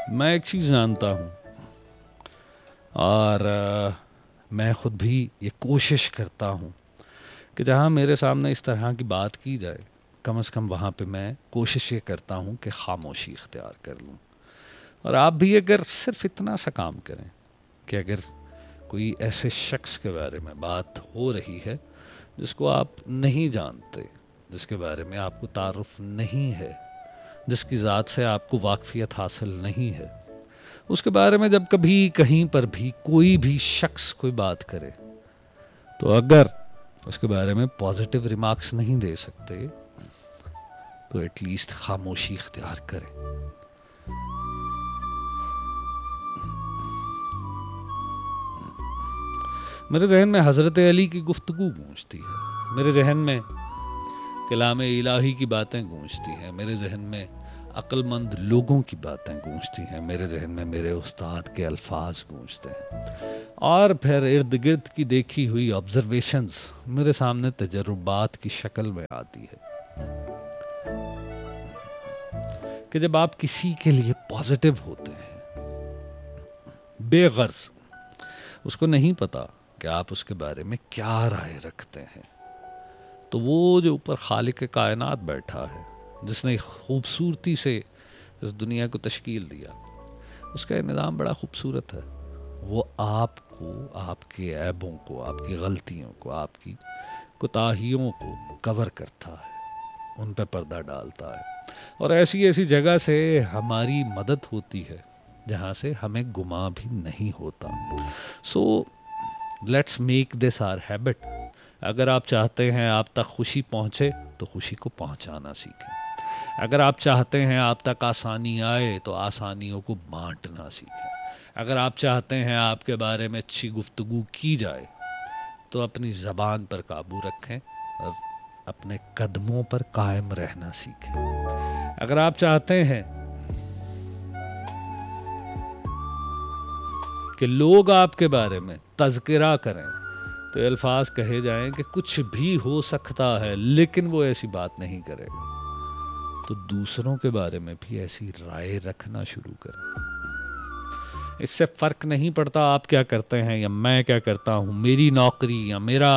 मैं एक चीज़ जानता हूँ और मैं ख़ुद भी ये कोशिश करता हूँ कि जहाँ मेरे सामने इस तरह की बात की जाए, कम से कम वहाँ पे मैं कोशिश ये करता हूँ कि खामोशी इख्तियार कर लूँ। और आप भी अगर सिर्फ इतना सा काम करें कि अगर कोई ऐसे शख्स के बारे में बात हो रही है जिसको आप नहीं जानते, जिसके बारे में आपको तारुफ नहीं है, जिसकी ज़ात से आपको वाकफ़ियत हासिल नहीं है, उसके बारे में जब कभी कहीं पर भी कोई भी शख्स कोई बात करे, तो अगर उसके बारे में पॉजिटिव रिमार्क्स नहीं दे सकते तो एटलीस्ट खामोशी इख्तियार करें। मेरे जहन में हज़रत अली की गुफ्तगू गूंजती है, मेरे जहन में कलाम इलाही की बातें गूंजती हैं, मेरे जहन में अक्लमंद लोगों की बातें गूंजती हैं, मेरे जहन में मेरे उस्ताद के अल्फाज गूंजते हैं, और फिर इर्द गिर्द की देखी हुई ऑब्जर्वेशंस मेरे सामने तजर्बात की शक्ल में आती है कि जब आप किसी के लिए पॉजिटिव होते हैं बेगर्ज, उसको नहीं पता कि आप उसके बारे में क्या राय रखते हैं, तो वो जो ऊपर खालिक कायनात बैठा है, जिसने खूबसूरती से इस दुनिया को तश्कील दिया, उसका निज़ाम बड़ा खूबसूरत है। वो आपको, आपके ऐबों को, आपकी गलतियों को, आपकी कोताहियों को कवर करता है, उन पे पर्दा डालता है, और ऐसी ऐसी जगह से हमारी मदद होती है जहाँ से हमें गुमा भी नहीं होता। So let's make this our habit. अगर आप चाहते हैं आप तक खुशी पहुँचे तो खुशी को पहुँचाना सीखें। अगर आप चाहते हैं आप तक आसानी आए तो आसानियों को बांटना सीखें। अगर आप चाहते हैं आपके बारे में अच्छी गुफ्तगू की जाए तो अपनी ज़बान पर काबू रखें और अपने कदमों पर कायम रहना सीखें। अगर आप चाहते हैं कि लोग आपके बारे में तज़किरा करें तो अल्फाज कहे जाएं कि कुछ भी हो सकता है लेकिन वो ऐसी बात नहीं करेगा, तो दूसरों के बारे में भी ऐसी राय रखना शुरू करें। इससे फ़र्क नहीं पड़ता आप क्या करते हैं या मैं क्या करता हूँ, मेरी नौकरी या मेरा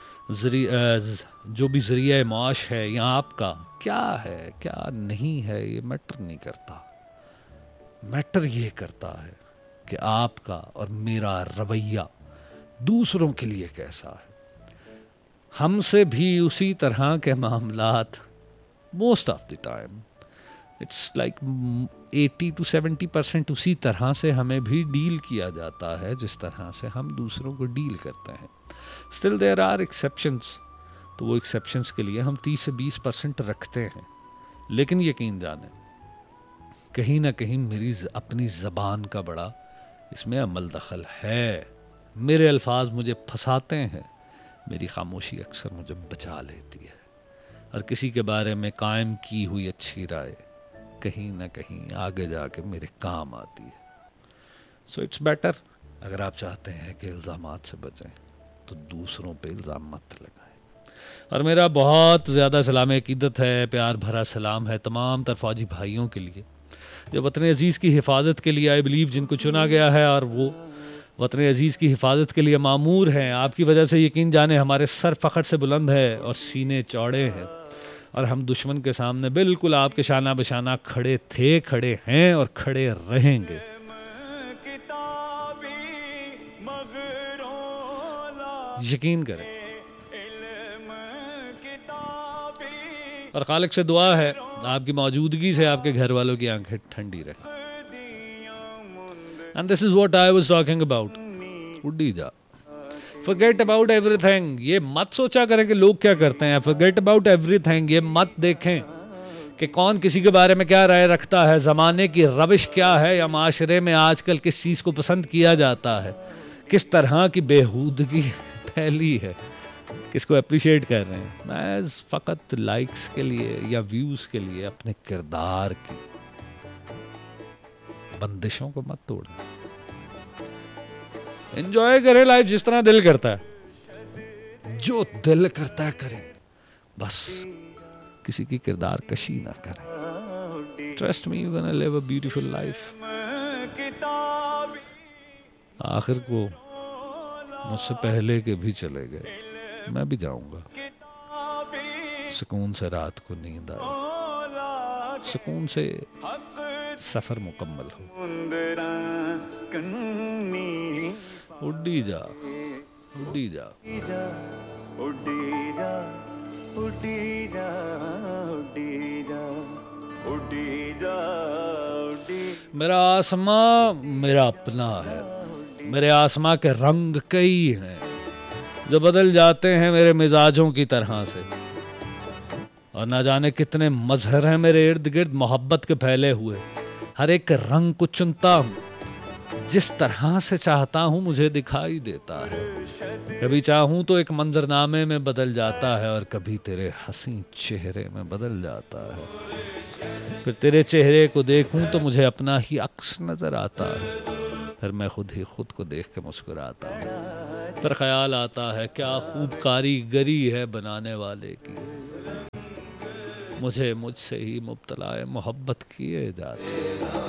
जो भी ज़रिया माश है या आपका क्या है क्या नहीं है, ये मैटर नहीं करता। मैटर ये करता है कि आपका और मेरा रवैया दूसरों के लिए कैसा है। हमसे भी उसी तरह के मामलात most of the time it's like 80 to 70% उसी तरह से हमें भी डील किया जाता है जिस तरह से हम दूसरों को डील करते हैं। स्टिल देयर आर एक्सेप्शंस, तो वो एक्सेप्शंस के लिए हम 30 से 20% रखते हैं, लेकिन यकीन जाने कहीं ना कहीं मेरी अपनी ज़बान का बड़ा इसमें अमल दखल है। मेरे अल्फाज मुझे फंसाते हैं, मेरी खामोशी अक्सर मुझे बचा लेती है, और किसी के बारे में कायम की हुई अच्छी राय कहीं ना कहीं आगे जाके मेरे काम आती है। सो इट्स बेटर, अगर आप चाहते हैं कि इल्ज़ामात से बचें तो दूसरों पे इल्ज़ाम मत लगाएं। और मेरा बहुत ज़्यादा सलाम अकीदत है, प्यार भरा सलाम है तमाम तर फौजी भाइयों के लिए जो वतन अज़ीज़ की हिफाजत के लिए आई बिलीव जिनको चुना गया है और वो वतन अज़ीज़ की हिफाजत के लिए मामूर हैं। आपकी वजह से यकीन जाने हमारे सर फ़ख्र से बुलंद है और सीने चौड़े हैं, और हम दुश्मन के सामने बिल्कुल आपके शाना बशाना खड़े थे, खड़े हैं और खड़े रहेंगे। यकीन करें। और खालिक से दुआ है आपकी मौजूदगी से आपके घर वालों की आंखें ठंडी रहे। And this is what I was talking about. उड़ी जा, फॉरगेट अबाउट एवरीथिंग। ये मत सोचा करें कि लोग क्या करते हैं, फॉरगेट अबाउट एवरीथिंग। ये मत देखें कि कौन किसी के बारे में क्या राय रखता है, ज़माने की रविश क्या है, या माशरे में आजकल किस चीज़ को पसंद किया जाता है, किस तरह की बेहूदगी फैली है, किसको अप्रिशिएट कर रहे हैं। मैं फ़कत लाइक्स के लिए या व्यूज़ के लिए अपने किरदार की बंदिशों को मत तोड़ें। एंजॉय करें लाइफ जिस तरह दिल करता है, जो दिल करता है करें, बस किसी की किरदार कशी ना करें। Trust me, you gonna live a beautiful life. आखिर को मुझसे पहले के भी चले गए, मैं भी जाऊंगा। सुकून से रात को नींद आए, सुकून से सफर मुकम्मल हो। उड्डी जा, उड्डी जा, उड्डी जा, उड्डी जा, उड्डी जा, उड्डी जा, उड्डी। मेरा आसमां मेरा अपना है, मेरे आसमां के रंग कई हैं जो बदल जाते हैं मेरे मिजाजों की तरह से, और ना जाने कितने मजहर हैं मेरे इर्द गिर्द मोहब्बत के फैले हुए। हर एक रंग को चुनता हूँ, जिस तरह से चाहता हूँ मुझे दिखाई देता है। कभी चाहूँ तो एक मंजरनामे में बदल जाता है, और कभी तेरे हंसी चेहरे में बदल जाता है। फिर तेरे चेहरे को देखूं तो मुझे अपना ही अक्स नजर आता है, फिर मैं खुद ही खुद को देख के मुस्कुराता हूँ। फिर ख्याल आता है क्या खूब कारीगरी है बनाने वाले की, मुझे मुझसे ही मुब्तला मोहब्बत किए जाते हैं।